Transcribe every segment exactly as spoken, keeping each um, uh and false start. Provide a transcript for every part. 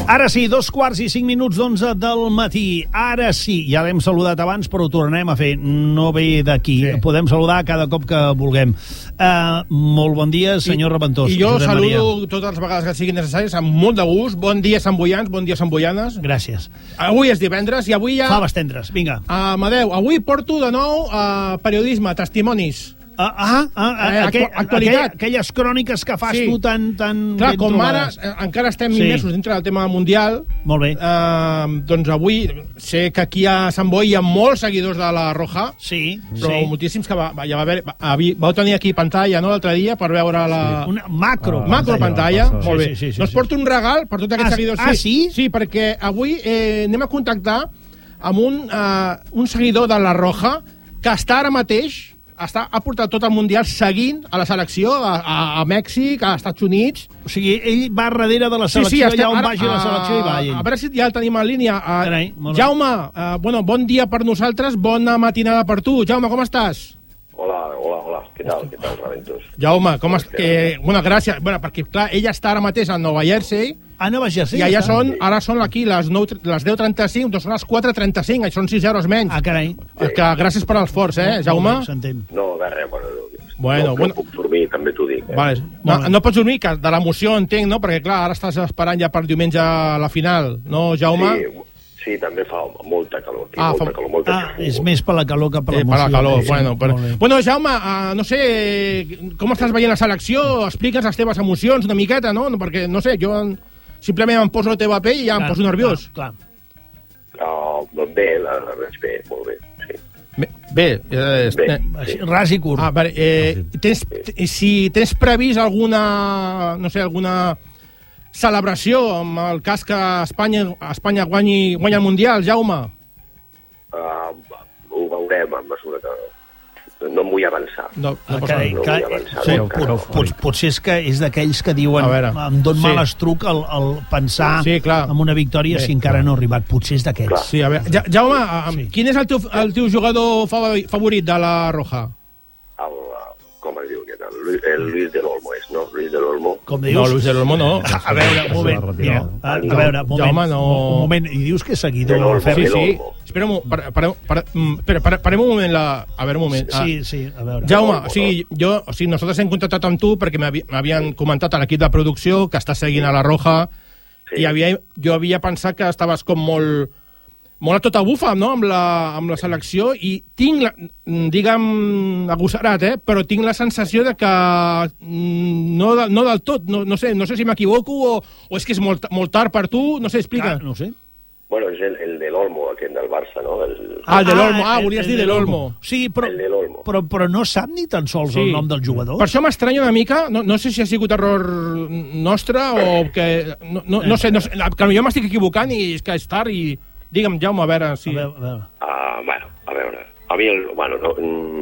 Ara sí, dos quarts i cinc minuts d'onze del matí. Ara sí, ja l'hem saludat abans, però ho tornem a fer. No ve d'aquí. Sí. Podem saludar cada cop que vulguem. Uh, molt bon dia, senyor I, Reventós. I jo Josep saludo Maria. totes les vegades que siguin necessàries, amb molt de gust. Bon dia, Sant Boians, bon dia, Sant Boianes. Gràcies. Avui és divendres i avui ja... Faves tendres, vinga. Uh, Amadeu, avui porto de nou uh, periodisme, testimonis. Ah, ah, ah, Eh, aquell, actualitat. aquell, aquelles cròniques que fas Sí. tu tan, tan Clar, ben com trobades. ara eh, encara estem Sí. immersos dintre del tema mundial, Molt bé. eh, doncs avui sé que aquí a Sant Boi hi ha molts seguidors de la Roja, Sí, però sí. moltíssims que va, va, ja va haver, va, vau tenir aquí pantalla, no?, l'altre dia, per veure la... Una macro. Ah, macro pantalla, Sí, molt bé. sí, sí, sí, doncs sí. porto un regal per tots aquests Ah, seguidors. ah, sí? Sí, perquè avui eh, anem a contactar amb un, eh, un seguidor de la Roja que està ara mateix, està, ha portat tot el Mundial seguint a la selecció, a, a, a Mèxic, a Estats Units. O sigui, ell va darrere de la selecció, sí, sí, estem, allà on ara, vagi la selecció i va ell. A, a veure si ja el tenim en línia. Uh, Carai, molt bé. Jaume, uh, bueno, bon dia per nosaltres, bona matinada per tu. Jaume, com estàs? Hola, hola, hola. Què tal, què tal, Reventos? Jaume, com estàs? Eh, bueno, gràcies. Bueno, perquè, clar, ella està ara mateix a Nova Jersey, A Nova Jersey? i allà està? són, ara són aquí les, nou, les deu trenta-cinc, doncs són les quatre trenta-cinc, això són sis euros menys. Ah, carai. Eh, Que gràcies per l'esforç, eh, Jaume? Molt bé, s'entén. No, de res, bueno, Bueno, no, bueno. no puc dormir, també t'ho dic. Eh? Vale. No, no pots dormir, que de l'emoció entenc, no? Perquè, clar, ara estàs esperant ja per diumenge la final, no, Jaume? Sí, sí, també fa molta calor. Aquí, Ah, molta fa- calor, molta Ah, calor. és més per la calor que per Eh, per l'emoció. la calor, Sí, bueno. Per... molt bé. Bueno, Jaume, uh, no sé, com estàs veient la selecció? Explica'ns les teves emocions una miqueta, no? Perquè, no sé, jo en... simplement em poso la teva pell i ja em Clar, poso nerviós. Clar, Oh, doncs bé, la, la veig bé, molt bé, sí. Bé, bé, eh, Bé. eh, clar. Així, ras i curt. ah, vale, eh, tens, t- si tens previst alguna, no sé, alguna celebració amb el cas que Espanya, Espanya guanyi, guanya el Mundial, Jaume? Uh, ho veurem a mesura que... No em vull avançar. No, no Ah, passa carai, no res. carai, vull avançar, pot, no, pot, encara. pot, potser és que és d'aquells que diuen A veure, em don sí. mal estruc el, el pensar Sí, clar. en una victòria Bé, si encara no ha arribat. Potser és d'aquells. Sí, a veure, Ja- Jaume, eh, Sí. quin és el teu, el teu jugador favori- favorit de la Roja? El, uh, com es diu aquest? El, Lu- el Luis del Olmo és, no? Luis del Olmo. Com dius? No, Luis del Olmo no. A, a veure, un moment. Mira, a, a veure, un moment. Jaume, no. Un moment. I dius que és seguidor Del del Olmo, Ferri? Sí, Del sí. Olmo. Espera un moment. Para, para, para, mm, espera, para, parem un moment. La... A veure, un moment. Sí, sí, a veure. Ah, Jaume, Olmo, o sigui, jo, o sigui, nosaltres hem contactat amb tu perquè m'havi- m'havien comentat a l'equip de producció que està seguint a la Roja Sí. i havia, jo havia pensat que estaves com molt molt a tota bufa, no?, amb la, amb la selecció, i tinc, la, digue'm, agossarat, eh?, però tinc la sensació de que mm, no, de, no del tot, no, no sé, no sé si m'equivoco o, o és que és molt, molt tard per tu, no sé, explica. Clar, no ho sé. Bueno, és el, el de l'Olmo, aquest del Barça, no? El, Ah, el de l'Olmo, ah, el- volies el dir de l'Olmo. Sí, però, El de l'Olmo. però, però no sap ni tan sols Sí. el nom del jugador. Per això m'estranya una mica, no, no sé si ha sigut error nostre o que... No, no, no sé, no sé, que jo m'estic equivocant i és que és tard i... Digue'm, Jaume, a veure si... A veure, a veure. Ah, bueno, a veure. A mi, el, bueno, no,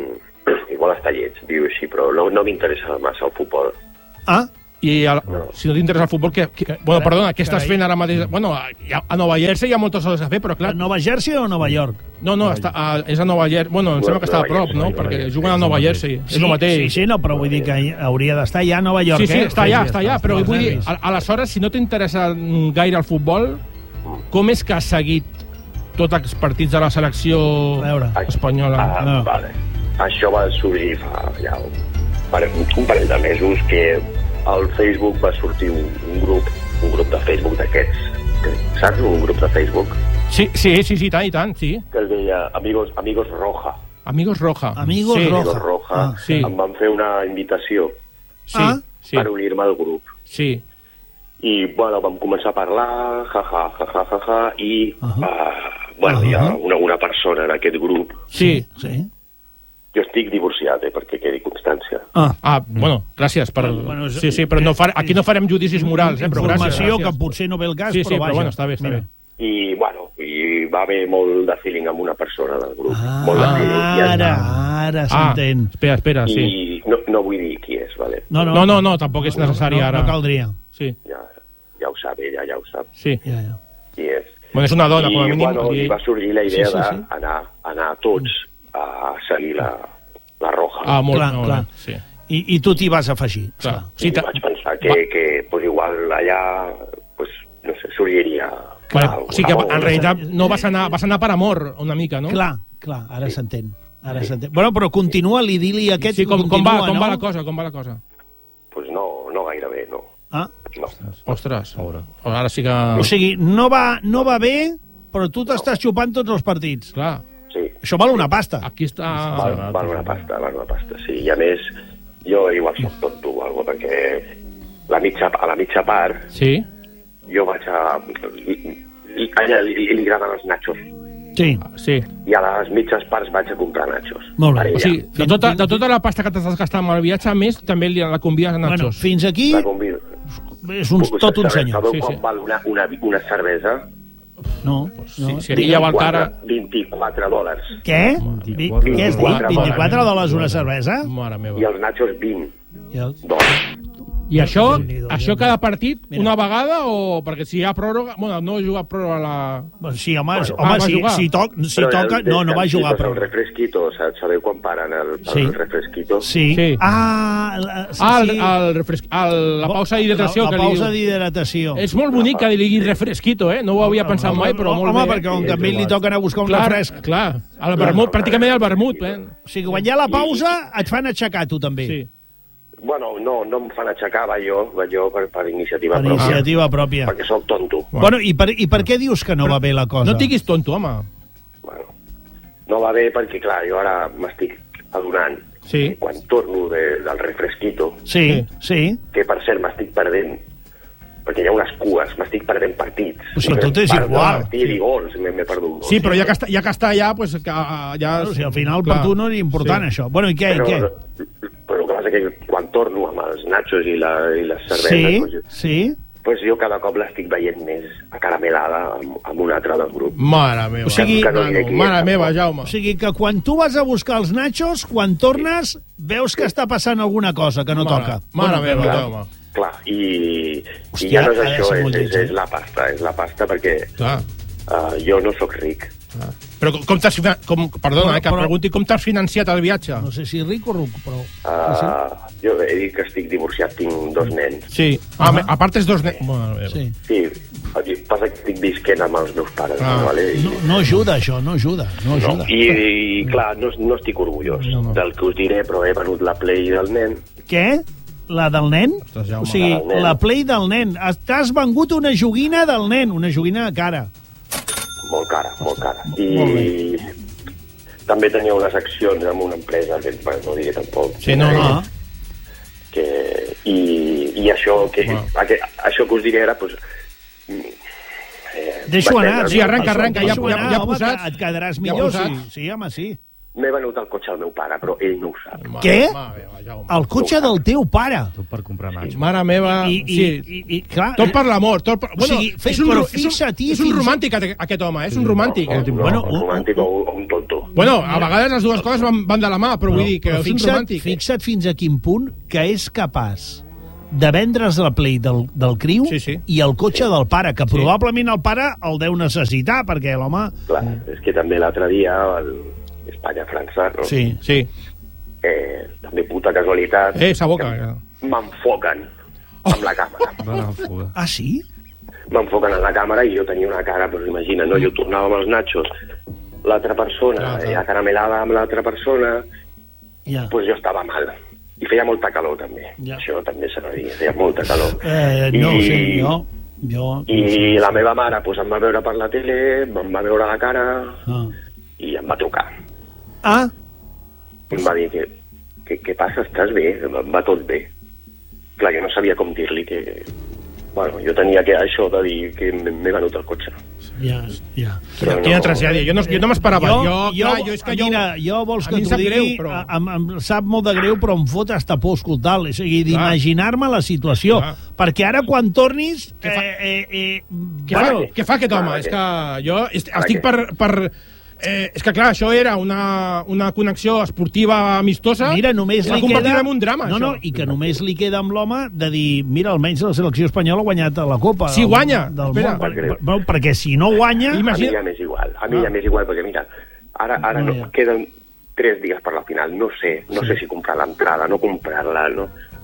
mm, igual està lleig, dir-ho així, però no, no m'interessa massa el futbol. Ah, I el, si no t'interessa el futbol, que, que, bueno, perdona, què estàs Carai. fent ara mateix? Bueno, a, a Nova Jersey hi ha moltes coses a fer, però a clar... Nova Jersey o Nova York? No, no, està, a, és a Nova Jersey. Bueno, em sembla que està a prop, no? Perquè juguen a Nova Jersey. És el mateix. Sí, sí, no, però vull dir que hauria d'estar ja a Nova York, Sí, sí, eh? està allà, està allà, però està vull dir, nervis. a- aleshores, si no t'interessa gaire el futbol, com és que has seguit tots els partits de la selecció A veure. espanyola? Ah, no. vale. Això va sorgir fa ja un, pare- un parell de mesos que al Facebook va sortir un, un grup, un grup de Facebook d'aquests, que- saps? Un grup de Facebook Sí, sí, sí, sí, tant i tant, sí. que es deia Amigos, Amigos Roja. Amigos Roja. Amigos sí. Roja. Amigos Roja. Ah, sí. Em van fer una invitació Sí, Ah. sí, per unir-me al grup. sí. I, bueno, vam començar a parlar, ja, ja, ja, ja, ja, ja, i, Uh-huh. uh, bueno, Uh-huh. hi ha una, una persona en aquest grup. Sí. Sí. Jo estic divorciat, eh, perquè quedi constància. Ah, Ah, bueno, gràcies per... Bueno, és- Sí, sí, però no far... aquí no farem judicis morals, eh, però gràcies. informació gràcies. que potser no ve el cas, Sí, sí, però vaja. però bueno, està bé, està Mira. bé. I, bueno, i va haver molt de feeling amb una persona del grup. molt de feeling. Ah, I ja ara, està. ara Ah, s'entén. espera, espera, sí. I no, no vull dir qui és, vale? No, No, no, no, tampoc és necessari no, ara. No caldria. Sí, Ja, ja ho sap, ella ja ho sap sí. Ja, ja. qui és. Bueno, és una dona, com a I, mínim. bueno, i- i va sorgir la idea Sí, sí, sí. d'anar anar tots a seguir la, la Roja. Ah, molt, Clar, molt clar. bé, sí. I, I tu t'hi vas afegir. Clar. Clar. Sí, I ta- vaig pensar que, va- que pues, igual allà pues, no sé, sorgiria... Bueno, o sigui que en realitat no vas anar, vas anar per amor, una mica, no? Clar, clar, ara s'entén. Ara s'entén. Bueno, però continua l'idili aquest. Sí, com, continua, com, va, com no? va la cosa, com va la cosa? Pues no, no gaire bé, no. Ah. No. Ostres, ara sí que... O sigui, no va, no va bé, però tu t'estàs xupant tots els partits. Clar. Sí. Això val una pasta. Aquí està... Val, val una pasta, val una pasta, sí. I a més, jo igual soc tonto o alguna cosa, perquè la mitja, a la mitja part sí. jo vaig a... I, i, a ella li, li agraden els nachos. Sí. sí. I a les mitges parts vaig a comprar nachos. Molt bé. O sigui, de tota, de tota la pasta que t'estàs gastant amb el viatge, a més, també li, la convides a nachos. Bueno, fins aquí La convido. és un, tot un senyor. Sabeu Sí, quan sí. val una, una, una cervesa? No, Sí, no. si ja val cara... vint-i-quatre dòlars. Què? Vi, què has dit? vint-i-quatre dòlars una cervesa? Mare meva. I els nachos, vint I el... dòlars. I això, Déu-n'hi-do, això Déu-n'hi-do. cada partit Mira. una vegada o... Perquè si hi ha pròrroga... Bueno, no he jugat pròrroga a la... Bueno, sí, home, Bueno. home Ah, va si, jugar. si, toc, si Però toca... el No, no va jugar, descansito, però... El refresquito, sabeu quan paren el, el Sí. refresquito? Sí. Sí. Ah, la, sí, Ah, el, sí. el refresc... El, la pausa d'hidratació. La, que la li pausa diu. d'hidratació. És molt bonic que li digui refresquito, eh? No ho havia pensat mai, però molt home, bé. perquè com que a ell li toca anar a buscar un Clar, refresc. clar. El vermut, pràcticament el vermut, eh? O sigui, quan hi ha la pausa, et fan aixecar tu també. Sí. Bueno, no, no em fan aixecar, va jo, va jo per, per iniciativa Per pròpia. iniciativa pròpia. Perquè sóc tonto. Bueno, i per, i per què dius que no va bé la cosa? No et diguis tonto, home. Bueno, no va bé perquè, clar, jo ara m'estic adonant Sí. que quan torno de, del refresquito, Sí, sí. que per cert m'estic perdent, perquè hi ha unes cues, m'estic perdent partits. O sigui, tot és Part de igual. Partit i gols, m'he m'he perdut gols. Sí, però ja que està, ja que està allà, pues, que, uh, ja... Bueno, o sigui, al final per tu no era important, això. Bueno, i què, i Però, què? però el que passa que quan torno amb els nachos i, la, i les cerveses, Sí, doncs, jo, sí. pues jo cada cop l'estic veient més acaramelada amb, amb un altre del grup. Mare meva. O sigui- Que no diré qui és, Mare meva, tampoc. Jaume. O sigui que quan tu vas a buscar els nachos, quan tornes, veus que està passant alguna cosa que no Mare, toca. mare meva, clar. Jaume. Clar, i, Hòstia, i ja no és ha de això, ser és, molt és, lleig, eh? és la pasta, és la pasta perquè Clar. uh, jo no sóc ric. clar. Però com, com t'has... finan- Com, perdona, Però- eh, que però- pregunti com t'has financiat el viatge. No sé si ric o ruc, però... Uh, jo he dit que estic divorciat, tinc dos nens. Sí. Ah, Ah. a part és dos... Ne... Mare meva. Sí. Sí, el que passa que estic visquent amb els meus pares, Ah. no, vale? I, No, no ajuda, això, no ajuda. No no, ajuda. i, i clar, no, no estic orgullós No, no. del que us diré, però he venut la Play del nen. Què? La del nen? Ostres, Jaume. O sigui, La del nen. la Play del nen. T'has vengut una joguina del nen, una joguina cara. Molt cara, molt cara. Molt I també tenia unes accions en una empresa que bueno, no diré tampoc. Sí, no, no. Ah, Que, i, I això que, Bueno. aqu, això que us diré era... Pues, eh, Deixo vaig anar. vendre- Sí, arrenca, arrenca, ja- Deixo ja- anar, ja home, posats. que et quedaràs Ja millor, sí. posats. Sí, home, sí. M'he venut el cotxe al meu pare, però ell no ho sap. Mare, Què? Mare meva, Jaume. El cotxe del teu pare. Tot per comprar nachos. Mare meva... I, i, sí. i, i clar, Tot per l'amor, tot per... Bueno, sigui, fes- és un, però ro- és un, fixa-t'hi és un fins- romàntic aquest- aquest home, eh? és un romàntic. No, Eh? no, Bueno, un un- romàntic o, o un tonto. Bueno, a vegades les dues coses van, van de la mà, però vull dir que però és un fixa't, romàntic. fixa't fins a quin punt que és capaç de vendre's la Play del, del criu Sí, sí. i el cotxe del pare, que probablement el pare el deu necessitar, perquè l'home... Clar, és que també l'altre dia, el Espanya-França, no? Sí. Sí. Eh, també puta casualitat, Eh, esa boca. que m'enfoquen amb la càmera. Bona fuga. Ah, sí? M'enfoquen en la càmera i jo tenia una cara, doncs imagina, no? Jo tornava amb els nachos, l'altra persona, Clar, clar. eh, acaramelada amb l'altra persona, Ja. doncs jo estava mal. I feia molta calor, també. Ja. Això també s'ha de dir, feia molta calor. Eh, no, I, sí, jo... jo I la meva mare doncs, em va veure per la tele, em va veure la cara Ah. i em va trucar. ah, I em va dir que, que què passa, estàs bé? Va tot bé. Clar, jo no sabia com dir-li que... Bueno, jo tenia que això de dir que m'he venut el cotxe. ja, ja. Quina, quina tragèdia. Jo no, jo no m'esperava. Jo, jo, clar, jo, és que jo... mira, jo vols a que mi em t'ho sap digui, greu, però- a- em, em sap molt de greu, però em fot hasta por escoltar-lo. O sigui, d'imaginar-me la situació. Clar. Perquè ara, quan tornis... Què fa? Eh, eh, eh, Què, bueno, fa, què fa aquest home? Clar, És que- que jo est- Clar, estic que- per... per eh, és que, clar, això era una, una connexió esportiva amistosa. Mira, només i la li convertirem queda... en un drama, no, no, això. i que només li queda amb l'home de dir, mira, almenys la selecció espanyola ha guanyat la Copa. Si del- guanya, Del espera. món, per, per, perquè si no guanya... A mi Imagina- ja m'és igual, a mi Ah. ja m'és igual, perquè mira, ara, ara No, no, ja. queden tres dies per la final, no sé, no Sí. sé si comprar l'entrada, no comprar-la, no,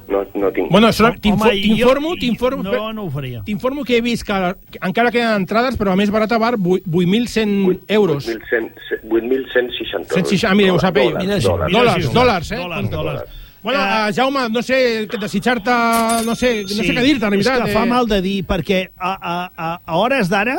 no, no tinc... Bueno, això, Home, t'informo, jo- t'informo... No, no ho faria. T'informo que he vist que, que encara queden entrades, però a més barata bar vuit mil cent euros. vuit mil cent seixanta cent seixanta, mira, ho sap ell. Dòlars, Mira, dòlars. mira, Dòlars, sí, dòlars, eh? Dòlars, dòlars. Bueno, Eh, uh, Jaume, no sé, desitjar-te... No sé, no sé què dir-te, en és veritat. que fa eh? mal de dir, perquè a, a, a, a hores d'ara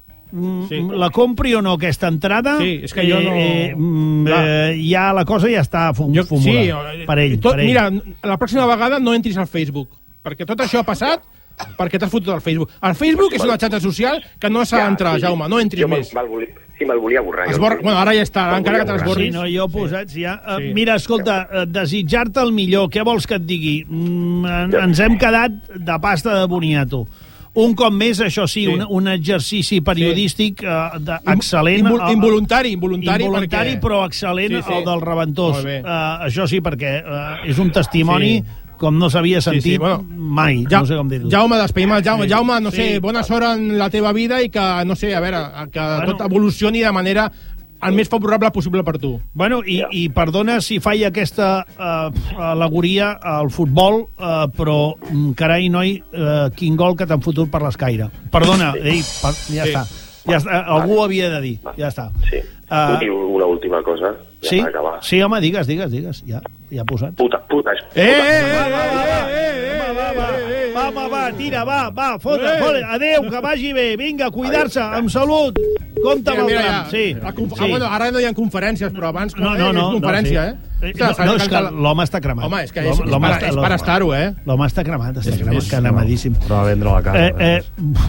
mm, Sí. la compri o no aquesta entrada, Sí, és que jo no- eh, mm, Clar. eh, ja la cosa ja està fum, Jo, fumuda sí, eh, per ell, tot, per ell. Mira, la pròxima vegada no entris al Facebook, perquè tot això ha passat perquè t'has fotut al Facebook. El Facebook és una xarxa social que no s'ha d'entrar, sí. Jaume, no entris Jo me'l- més. me'l volia- Sí, me'l volia borrar. jo. Esborra, bueno, ara ja està, Me'l encara que volia te borrar. Sí, l'esborris. no, jo posats ja... Uh, Sí. Mira, escolta, uh, desitjar-te el millor. Què vols que et digui? Mm, en, ens hem quedat de pasta de boniato. Un cop més, això sí, Sí. un, un exercici periodístic uh, de, excel·lent. Invol, uh, involuntari, involuntari, involuntari perquè... però excel·lent, Sí, sí. el del Reventós. Molt bé. Uh, això sí, perquè uh, és un testimoni Sí. com no s'havia sentit Sí, sí, bueno, mai. Ja, no sé com dir-ho. Jaume, despedim el Jaume. Sí. Jaume, no sé, Sí. bona sort en la teva vida i que, no sé, a veure, que Bueno. tot evolucioni de manera el més favorable possible per tu. Bueno, i, i perdona si faig aquesta uh, alegoria al futbol, uh, però, mm, carai, noi, uh, quin gol que t'han fotut per l'escaire. Perdona, ei, per, ja Sí. està. Ja està. Algú ho havia de dir, ja està. Sí. Uh, I una última cosa, ja sí? per acabar. Sí, home, digues, digues, digues. Ja, ja posat. Puta, puta, puta. Eh, eh, eh, Va, va, va, eh, va, eh, va, va, va, eh, eh, va, va, va, tira, va, va, fota, Eh. fota, adéu, que vagi bé, vinga, cuidar-se, amb salut, compte amb el Mira, tram, ja, sí. la conf- sí. Ah, bueno, ara no hi ha conferències, però abans No, no, eh, no, és conferència, no, sí. eh? Eh, Clar, no, s'ha no, de és que cantar la- l'home està cremat. Home, és que és, L'home- és, l'home per, està- és per l'home- estar-ho, eh? L'home està cremat, està És- cremat, és- cremadíssim. Però va vendre la casa. Eh, eh,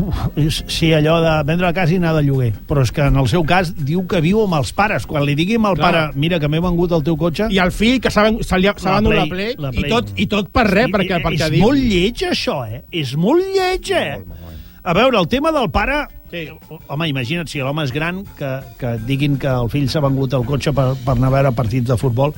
és- sí, allò de vendre la casa i anar de lloguer. Però és que en el seu cas diu que viu amb els pares. Quan li diguin al Clar. pare, mira, que m'he vengut el teu cotxe... I el fill, que s'ha ven- se li ha- s'ha La venut la Play, Play, la i Play. tot, i tot per res, I- perquè, i- perquè és diu... molt lleig, això, eh? És molt lleig, eh? A veure, el tema del pare... Sí. Home, imagina't, si l'home és gran, que, que et diguin que el fill s'ha vengut el cotxe per, per anar a veure partits de futbol,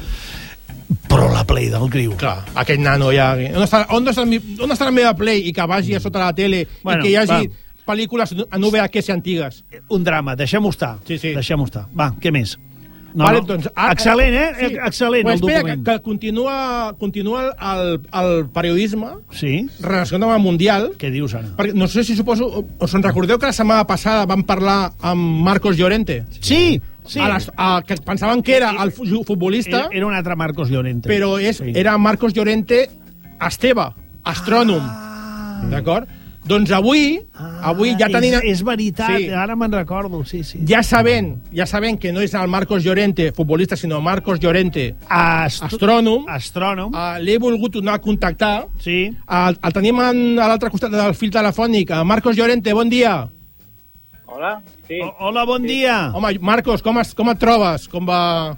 però la Play del criu. Clar, aquest nano ja... On està, on està, el mi- on està la meva Play i que vagi a sota la tele Bueno, i que hi hagi va. pel·lícules en V H S antigues? Un drama, deixem-ho estar. Sí, sí. Deixem-ho estar. Va, què més? No, vale, no. doncs, ara- Excel·lent, eh? Sí. Excel·lent, Pues el espera, document. que, que continua, continua el, el periodisme Sí? relacionat amb el Mundial. Què dius ara? Perquè no sé si suposo... Us en recordeu que la setmana passada vam parlar amb Marcos Llorente? Sí, sí. A les, a, que pensaven que era el fu- futbolista, Era, era un altre Marcos Llorente. però és, Sí. era Marcos Llorente Esteve, astrònom. Ah. D'acord? Doncs avui, Ah, avui ja tenim... És, és veritat, Sí. ara me'n recordo, sí, sí. Ja sabent, ja sabent que no és el Marcos Llorente futbolista, sinó Marcos Llorente Ast astrònom, Astrònom, uh, l'he volgut tornar a contactar. sí. El, el tenim en, a l'altre costat del fil telefònic. Uh, Marcos Llorente, bon dia. Hola, sí. O, hola, bon dia. Home, Marcos, com, es, com et trobes? Com va...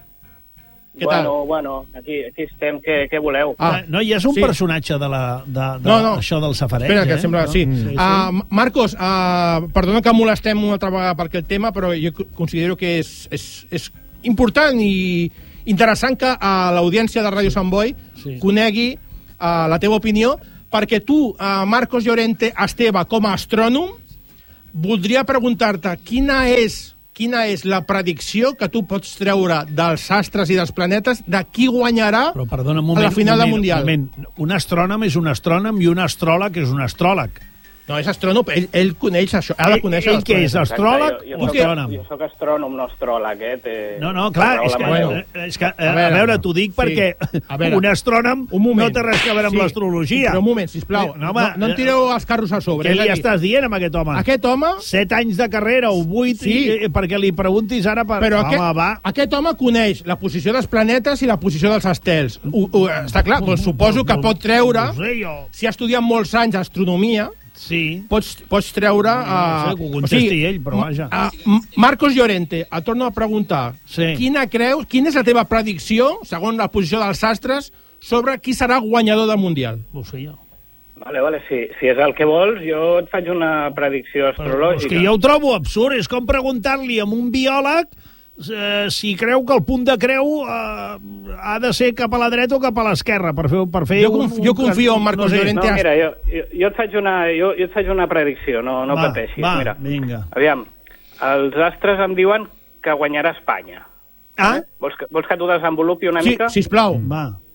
Què bueno, tal? bueno, aquí, aquí estem, què, què voleu? Ah, Eh, no, ja és un sí. personatge de, la, de, de No, no. això del safareig, Espera, que eh? sembla... No? Sí. sí, sí. Uh, Marcos, uh, perdona que molestem una altra vegada per aquest tema, però jo considero que és, és, és important i interessant que uh, l'audiència de Ràdio Sant Boi Sí. conegui uh, la teva opinió, perquè tu, uh, Marcos Llorente Esteve, com a astrònom, voldria preguntar-te quina és quina és la predicció que tu pots treure dels astres i dels planetes de qui guanyarà Però perdona un moment, a la final un del moment, Mundial. Un, moment. Un astrònom és un astrònom i un astròleg és un astròleg. No, és astrònom, ell, ell coneix això, ha de Ell, conèixer ell els què és, planetes. astròleg jo, o jo, soc, astrònom? jo soc astrònom, no astròleg, eh? Té, No, no, clar, té és que, raó la Bueno. eh, és que eh, A a veure, veure, t'ho dic sí. perquè A veure, un astrònom un moment. no té res a veure amb Sí, l'astrologia. Però un moment, sisplau, No, no, home, no, no em tireu els carros a sobre. Què és li a dir, estàs dient amb aquest home? Aquest home, Set anys de carrera o vuit Sí. i, i, perquè li preguntis ara... Per... però home, aquest, va. aquest home coneix la posició dels planetes i la posició dels estels. Ho, ho, està clar, doncs suposo que pot treure, No ho sé jo. si ha estudiat molts anys astronomia, Sí. pots, pots treure... No sé, que ho contesti ell, però vaja. Uh, Marcos Llorente, et torno a preguntar. Sí. Quina creus, quina és la teva predicció, segons la posició dels astres, sobre qui serà guanyador del Mundial? No ho sé jo. Vale, vale, si, si és el que vols, jo et faig una predicció Però, astrològica. és que jo ho trobo absurd. És com preguntar-li a un biòleg eh, si creu que el punt de creu eh, ha de ser cap a la dreta o cap a l'esquerra per fer, per fer Jo un, conf- jo confio en Marcos sé. Llorente. No, mira, jo, jo, jo, et faig una, jo, jo et faig una predicció, no, no Va, pateixis. va, mira. vinga. Aviam, els astres em diuen que guanyarà Espanya. Ah? Vols que, vols que t'ho desenvolupi una Sí, mica? sisplau. Va.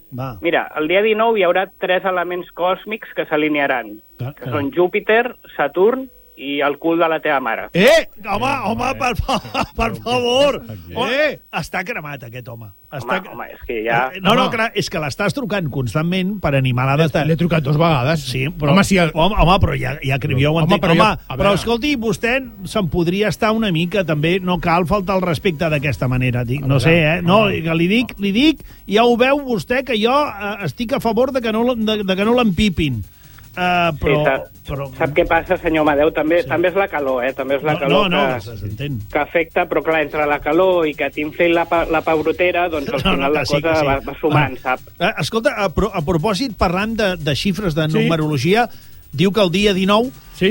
Va. Mira, el dia dinou hi haurà tres elements còsmics que s'alinearan, Ah, que són Júpiter, Saturn i el cul de la teva mare. Eh! Home, home, per, fa, per favor! Eh! Està cremat, aquest home. Home, Està... home, és que ja... No, no, Home. clar, és que l'estàs trucant constantment per animalades de... L'he trucat dues vegades. Sí, però, Home, si el... home, home, però ja, ja, jo ho Home, entenc. però Home, jo- a però veure. escolti, vostè se'n podria estar una mica, també, no cal faltar el respecte d'aquesta manera. Dic, no sé, eh? No, que li dic, li dic, ja ho veu vostè, que jo eh, estic a favor de que no, de, de que no l'empipin. Uh, però, sí, sap, però... sap què passa, senyor Amadeu? També, sí. també és la calor, eh? També és la No, calor no, no, que, s'entén. que afecta, però clar, entre la calor i que t'infli la, pa, la paurotera, doncs al No, no, final que la sí, cosa que sí. va, va sumant, Ah. sap? Eh, escolta, a, pro, a propòsit, parlant de, de xifres de Sí. numerologia, diu que el dia dinou, Sí.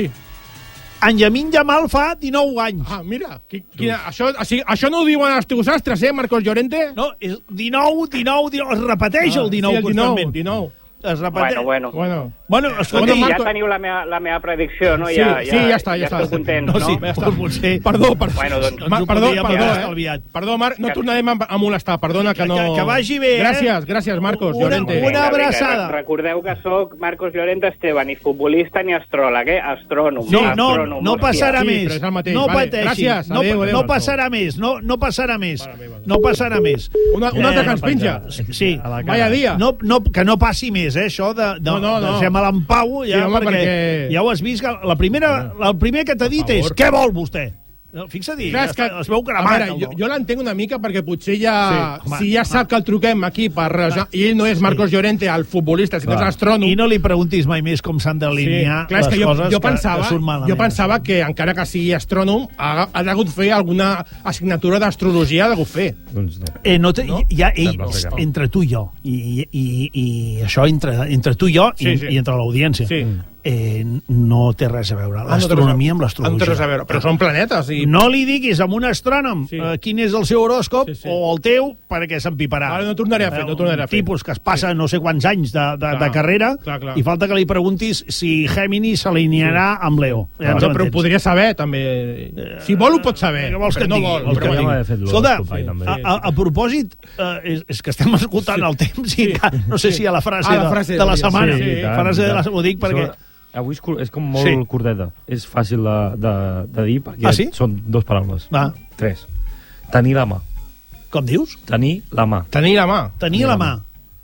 en Yamin Yamal fa dinou anys. Ah, mira, qui, quina, això, així, això no ho diuen els teus astres, eh, Marcos Llorente? No, és dinou, dinou, dinou, es repeteix Ah, el dinou sí, el dinou, constantment. dinou. Es repeteix. Bueno, bueno. Bueno, Bueno, escolta, Bueno, Ja Marco- teniu la meva, la meva predicció, no? sí, ja, sí, ja està, ja, ja està. estou content, No, no? sí, ja està. doncs potser... Perdó, perdó. Bueno, doncs- Ma, ens ho perdó, podríem perdó, haver eh? estalviat. Perdó, Marc, no Que- tornarem a, a molestar, perdona que no... Que- que vagi bé, eh? Gràcies, gràcies, Marcos Una- Llorente. una- abraçada. Recordeu que sóc Marcos Llorente Esteve, ni futbolista ni astròleg, eh? Astrònom. No, no, astrònom, no hòstia. passarà Sí, més. però és el mateix, No vale. pateixi. Gràcies, No, adéu, adéu. no passarà més. No, no passarà més. Mare meva. No passarà més. Una, una altra que ens penja. Sí. A la cara. Vaya dia. No, no, que no passi més, eh, això de, de, No, no, no. de ser mal en pau, ja, Sí, home, perquè, perquè- ja ho has vist, que la primera, el primer que t'ha dit Per és favor. què vol vostè? No, Fixa-t'hi, Clar, ja és que, està, es veu a cremat. veure, jo, jo l'entenc una mica perquè potser ja... Sí, home, si ja sap que el truquem aquí per... I ell no és Marcos Llorente, el futbolista, sinó és astrònom. I no li preguntis mai més com s'han d'alinear Clar, és les que jo, coses jo pensava, que, que surt malament. jo pensava que encara que sigui astrònom ha, ha hagut fer alguna assignatura d'astrologia, ha d'hagut fer. Doncs no. Eh, no te, No? ja, ei, Sembla que no. entre tu i jo, i, i, i això entre, entre tu i jo Sí, i, sí. i entre l'audiència, Sí. eh, no té res a veure. Ah, no té res a- L'astronomia amb Ah, no té res a l'astrologia. veure, però són planetes i... No li diguis a un astrònom Sí. eh, quin és el seu horòscop Sí, sí. o el teu, perquè s'empiparà. Ara no tornaré a fer, no tornaré a fer. Un tipus que es passa no sé quants anys de, de, Clar, de carrera clar, clar. i falta que li preguntis si Géminis s'alinearà amb Leo. Ja ens no, però ho entens. podria saber, també. Si vol, ho pot saber. Què vols que però et no digui? vol. Vols però que et bueno. digui? haver fet Escolta, l'horòscop, ai, també. a, a, a propòsit, eh, és, és que estem escoltant el temps i Sí. que, no sé si a la frase, Ah, la de, frase de la del dia. setmana. Sí, sí, i tant, frase i de la, tant. ho dic perquè... Això, avui és, cur- és com molt Sí. curteta. És fàcil de, de, de dir, perquè Ah, sí? són dues paraules. Va, Tres. Tenir la mà. com dius? Tenir la mà. Tenir la mà. Tenir la mà.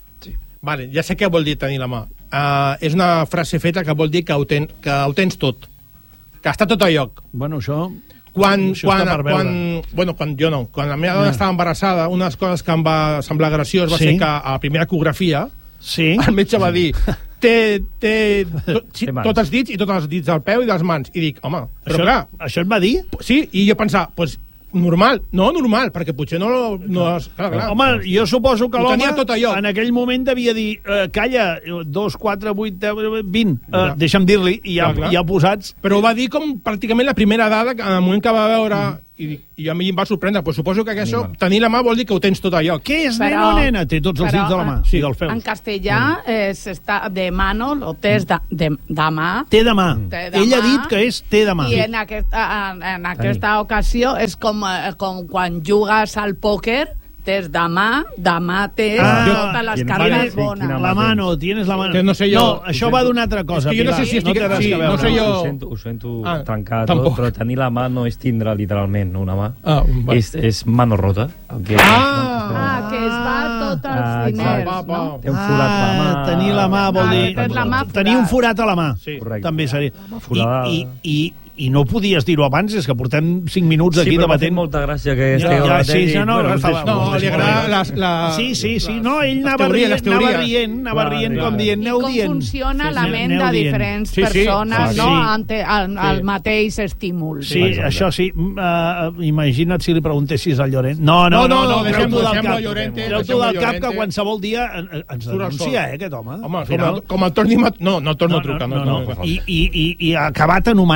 Vale, ja sé què vol dir tenir la mà. Uh, és una frase feta que vol dir que ho, ten, que ho tens tot. Que està tot a lloc. Bueno, això... Quan, Això quan, està per veure. quan, bueno, quan jo no, quan la meva dona Ah. estava embarassada, una de les coses que em va semblar graciós va Sí. ser que a la primera ecografia Sí. el metge va dir té, té, to, sí, Té mans. tots els dits i tots els dits del peu i de les mans. I dic, home, però Això, clar, això et va dir? sí, i jo pensava, pues, normal, no normal, perquè potser no... no és, clar, clar. Home, jo suposo que Ho l'home tenia tot a lloc. en aquell moment devia dir eh, calla, dos, quatre, vuit, deu, vint, eh, deixa'm dir-li, i ja, Clar, clar. ja posats... Però ho va dir com pràcticament la primera dada, que en el moment que va veure... I, i a mi em va sorprendre, però suposo que això, tenir la mà vol dir que ho tens tot a lloc. Què és, Però- nena o nena? Té tots els però, dits de la mà. eh, Sí, dels En peus. castellà eh, està de mano, lo tens de, de, de mà. Té de mà. Té de Ell ha mà. dit que és té de mà. I en aquesta, en, en aquesta ocasió és com, eh, com quan jugues al pòquer, tens de mà, de mà tens Ah, totes les i en cartes tienes- bones. quina La mano, tienes la mano. Que no sé jo. No, això va d'una altra cosa. És que jo no Pilar. sé si estic- té res sí, a no veure. sé jo. Ho sento, ho sento Ah, trencar tampoc. tot, però tenir la mà no és tindre literalment una mà. Ah, va. és, és mano rota. El que Ah! Ah, que es va tots els Ah, diners, exacte. Va, va. no? Té un forat a la mà. Ah, tenir la mà vol Ah, dir... tens la mà tenir un forat a la mà. Sí. Correcte. També seria. forada. I, i, i, I no podies dir-ho abans, és que portem cinc minuts aquí sí, però m'ha fet debatent. molta gràcia que Ja, estigueu ja, debatent sí, i, ja no, bueno, estava- us deixo, No, us li deixo agrada molt. les, la... Sí, sí, sí. les- No, ell les anava teories, rient, les anava teories. rient, anava Clar, rient clar. com dient, I aneu com dient. funciona Sí, la sí, ment aneu de dient. diferents Sí, sí. persones, Ah, no? sí. Ante el, el Sí. mateix estímul. Sí, Exacte. això sí. Uh, imagina't si li preguntessis al Llorent. No, no, no, No, no, no, no, treu-t'ho deixem-lo, del deixem-lo cap. a Llorente, Treu-t'ho deixem-lo a del cap que Llorente. qualsevol dia en- en- ens Surt al denuncia, sol. eh, aquest home. Home, Al com final- el, com el torni... mat- No, no el torno No, a trucar. no, no, no. no. I, i, i, i ha acabat anomenant a la teva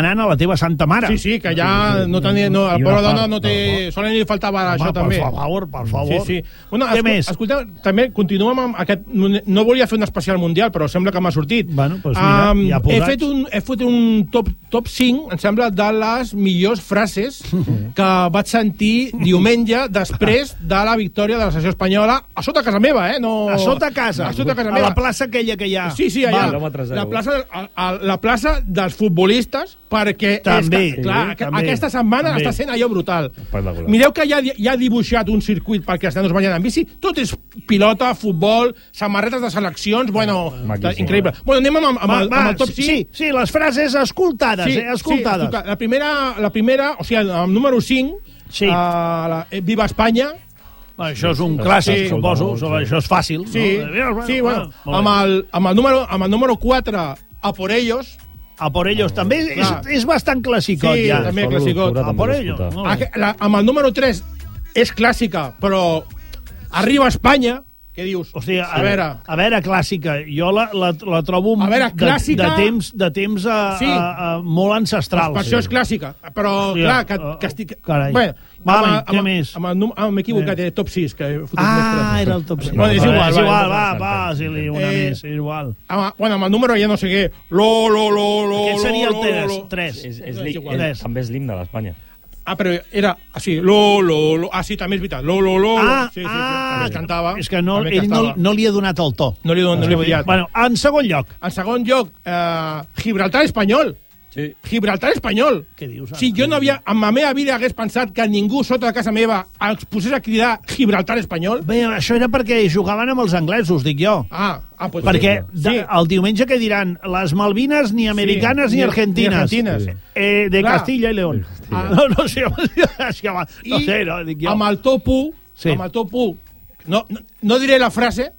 teva santa mare. Sí, sí, que ja no tenia... No, a la pobra dona no té... Solament li faltava Home, això, també. Per favor, per favor. Sí, sí. Bueno, Què escol més? Escolteu, també continuem amb aquest... No volia fer un especial mundial, però sembla que m'ha sortit. Bueno, doncs mira, um, ja he posats. fet un, he fet un top, top cinc, em sembla, de les millors frases que vaig sentir diumenge després de la victòria de la selecció espanyola a sota casa meva, eh? No... A sota casa. A sota casa A meva. la plaça aquella que hi ha. Sí, sí, allà. Quilòmetre zero. La plaça, a, a, la plaça dels futbolistes, perquè També, és que, clar, sí, aqu també. aquesta setmana També. està sent allò brutal. Espectacular. Mireu que ja, ja ha dibuixat un circuit perquè els nanos ballen en bici. Tot és pilota, futbol, samarretes de seleccions, bueno, Maquíssim. increïble. Bueno, anem amb, amb, Va, el, va, amb el top cinc. sí, sí, les frases escoltades, eh? Escoltades. Sí, la primera, la primera, o sigui, el número cinc, Sí. uh, la, eh, Viva Espanya. Bueno, això és un clàssic, Sí. suposo. Sí. Això és fàcil. Sí, no? sí, bueno, molt amb bé. el, amb, el número, amb el número quatre, A por ellos. A por ellos. També és, Clar. és bastant clàssicot, Sí, ja. també Solo clàssicot. l'octubre A també por l'he ellos. escoltat. Molt bé. Aqu- la, amb el número tres és clàssica, però arriba a Espanya, què dius? O sigui, a, a veure, a veure, clàssica. Jo la, la, la trobo A veure, de, clàssica- de temps, de temps a, Sí. a, a, molt ancestral. per això és clàssica, però Sí, clar, que, uh, que estic... carai. Bé, Vale, amb, què amb, més? Amb el, num- ah, m'he equivocat, eh, top sis, que he fotut més Ah, tres. era el top cinc. Bueno, és Va, igual, és va, igual, no va, passa va, si-li una Eh, més, és igual. Amb, bueno, amb el número ja no sé què. Lo, lo, lo, lo, Aquest seria lo, el lo, tres. lo. tres. És, és, És li, igual. és, també és l'himne d'Espanya. Ah, però era així, lo, lo, lo. Ah, sí, també és veritat. Lo, lo, lo. Ah, sí, sí, sí, ah, també es cantava. és que no, També ell no, cantava. no li ha donat el to. No li, don, no li he pillat. Bueno, en segon lloc. En segon lloc, eh, Gibraltar espanyol. Sí. Gibraltar espanyol. Què dius? Si jo no havia, en la meva vida hagués pensat que ningú sota de casa meva es posés a cridar Gibraltar espanyol. Bé, això era perquè jugaven amb els anglesos, dic jo. Ah, ah pues Perquè sí. de, el diumenge que diran les Malvines ni americanes Sí, ni ni- argentines. ni argentines. Sí. Eh, de Clar. Castilla y León. Ah. No, no sé, és que, va, no I sé, no, dic jo. amb el top u, Sí. amb el top u, no, no, no diré la frase,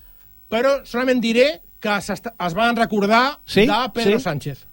però solament diré que es van recordar Sí? de Pedro Sí? Sánchez.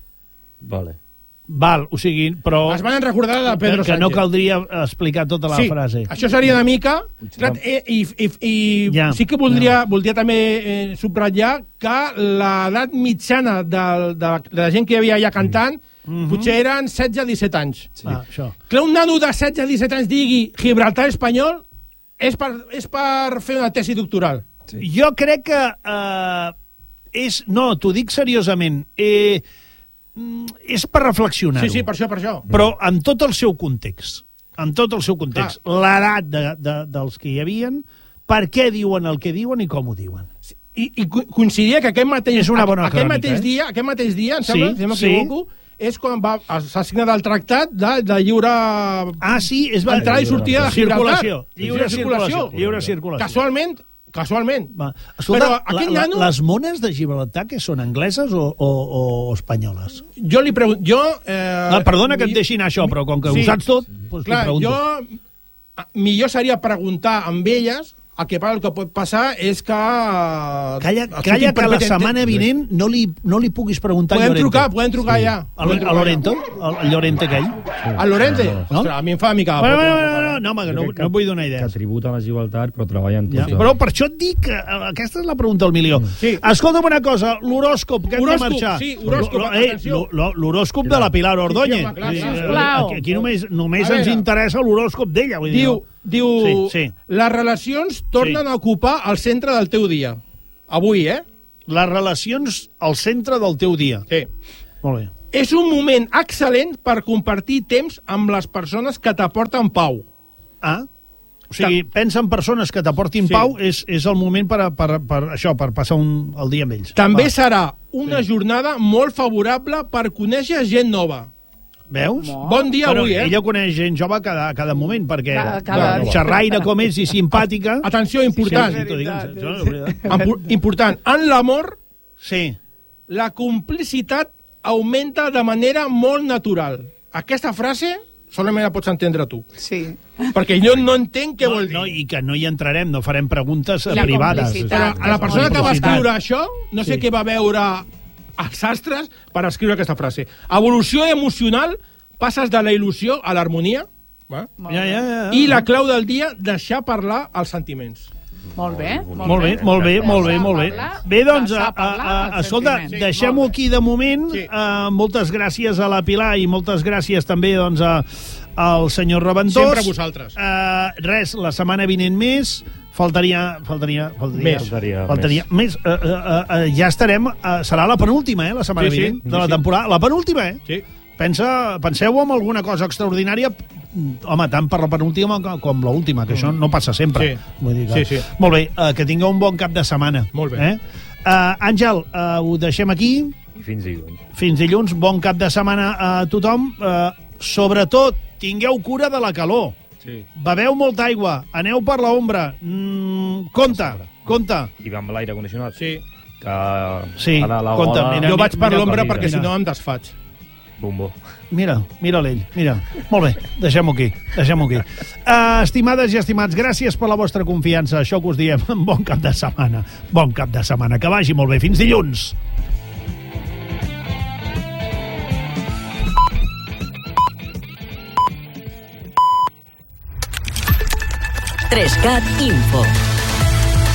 Vale. Val, o sigui, però... Es van recordar de Pedro que Sánchez. no caldria explicar tota la sí, frase. això seria una mica... Clar, i, i, i, i Ja, sí que voldria, voldria també eh, subratllar que l'edat mitjana de, de, de la gent que hi havia allà cantant Mhm. potser eren setze a disset anys. Sí. Ah, això. Que un nano de setze a disset anys digui Gibraltar espanyol és per, és per fer una tesi doctoral. Sí. Jo crec que eh, és... No, t'ho dic seriosament. Eh, mm, és per reflexionar-ho. Sí, sí, per això, per això. Però en tot el seu context. En tot el seu context. L'edat de, de, dels que hi havien, per què diuen el que diuen i com ho diuen. I, i co- coincidia que aquest mateix, És una bona aquest crònica, mateix eh? dia, aquest mateix dia, em sembla, Sí, si no sí. m'equivoco, és quan va, s'ha signat el tractat de, de lliure Ah, sí, és... va- entrada i sortida de Gibraltar. Circulació. Lliure circulació. Lliure circulació. Casualment, casualment. Va. Escolta, Però aquest la, la, nano- les mones de Gibraltar, que són angleses o, o, o espanyoles? Jo li pregunto... Jo, eh, Ah, perdona que et mi- deixi anar això, però com que sí. ho saps tot, doncs Clar, t'ho pregunto. jo... ah, Millor seria preguntar amb elles. El que, el que pot passar és que... Calla, el calla xutin que la perpetente- setmana vinent no li, no li puguis preguntar Podem a Llorente. trucar, podem trucar ja. A, Lo- a Lorento? A Llorente aquell? A Lorente? No? Ostres, a mi em fa una mica... Bueno, por, bueno, por, no, por, no, no, home, que no, Jo crec no et vull donar Que idees. tributen a Gibraltar, però treballen Ja. tots. Però per això et dic que eh, aquesta és la pregunta del milió. Sí. Escolta'm una cosa, l'horòscop, que hem Horòscop, de marxar. sí, horòscop, Lo- eh, atenció. lo- lo- L'horòscop de la Pilar Ordóñez. Sí, home, clar, Vull dir, sisplau. Aquí, aquí només, només A ens veure. interessa l'horòscop d'ella. Vull dir, Diu, no? diu Sí, sí. les relacions tornen Sí. a ocupar el centre del teu dia. Avui, eh? Les relacions al centre del teu dia. Sí. Molt bé. És un moment excel·lent per compartir temps amb les persones que t'aporten pau. Ah, o sigui, pensa en persones que t'aportin Sí. pau, és, és el moment per, a- per, per això, per passar un, el dia amb ells. També Va. serà una jornada molt favorable per conèixer gent nova. Veus? Mo- Bon dia Bueno, avui, eh? ella coneix gent jove a cada, a cada moment, perquè Cada- cada bueno, dia. xerraire com és i simpàtica... Atenció, important. Sí, sí, t'ho dic, Veritat, això és sí. veritat. Empu- important. En l'amor, Sí. la complicitat augmenta de manera molt natural. Aquesta frase solament la pots entendre tu. Sí. Perquè jo no entenc què no, vol dir. no, I que no hi entrarem, no farem preguntes eh, La privades. complicitat. Però a la persona que va Complicitat. escriure això, no sé Sí. què va veure als sastres per escriure aquesta frase. Evolució emocional, passes de la il·lusió a l'harmonia, va? Ja, ja, ja. I la clau del dia, deixar parlar els sentiments. Molt bé, Molt bé, molt bé, molt bé, molt bé. Bé, doncs, a, a, a, escolta, Sí, deixem-ho aquí de moment. Sí. Uh, moltes gràcies a la Pilar i moltes gràcies també doncs, a, al senyor Reventós. Sempre a vosaltres. Uh, res, la setmana vinent més. Faltaria... Faltaria... faltaria Més. Faltaria faltaria més. Uh, uh, uh, ja estarem... Uh, serà la penúltima, eh, la setmana Sí, sí, vinent, sí, de la sí. temporada. La penúltima, eh? Sí. Pensa, penseu en alguna cosa extraordinària, home, tant per la penúltima com l'última, que això no passa sempre. Sí. Vull dir que... Sí, sí. Molt bé, uh, que tingueu un bon cap de setmana. Molt bé. Eh? Uh, Àngel, uh, ho deixem aquí. I fins dilluns. Fins dilluns, bon cap de setmana a tothom. Uh, sobretot, tingueu cura de la calor. Sí. Beveu molta aigua, aneu per l'ombra. Mm, compte, compte. I va amb l'aire condicionat. Sí. Que Sí, ara la compte, gola... mira, Jo vaig per mira, l'ombra mira, perquè mira. si no em desfaig. Bombo. Mira, mira l'ell, mira. Molt bé, deixem-ho aquí, deixem-ho aquí. Uh, estimades i estimats, gràcies per la vostra confiança. Això que us diem, bon cap de setmana. Bon cap de setmana, que vagi molt bé. Fins dilluns. tres cat Info.